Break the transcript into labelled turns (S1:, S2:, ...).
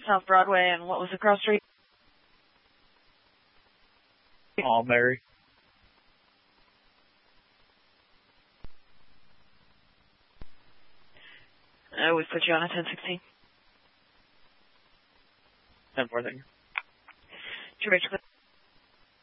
S1: South Broadway, and what was the cross street?
S2: Oh, Mary.
S1: I always put you on a 1016.
S2: 10-4, thank you.
S1: Rachel.